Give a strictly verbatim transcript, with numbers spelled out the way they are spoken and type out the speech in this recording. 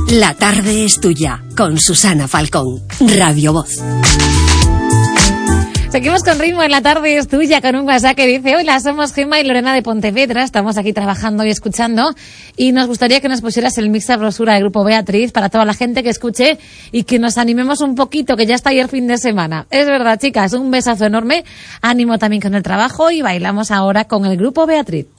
La tarde es tuya, con Susana Falcón, Radio Voz. Seguimos con ritmo en La tarde es tuya, con un WhatsApp que dice: hola, somos Gemma y Lorena de Pontevedra, estamos aquí trabajando y escuchando, y nos gustaría que nos pusieras el mix sabrosura del Grupo Beatriz para toda la gente que escuche y que nos animemos un poquito, que ya está ahí el fin de semana. Es verdad, chicas, un besazo enorme, ánimo también con el trabajo, y bailamos ahora con el Grupo Beatriz.